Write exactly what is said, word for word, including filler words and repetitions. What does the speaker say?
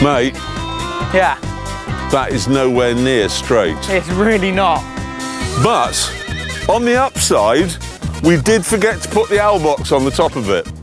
Mate, Yeah, that is nowhere near straight. it's really not. But on the upside, we did forget to put the owl box on the top of it.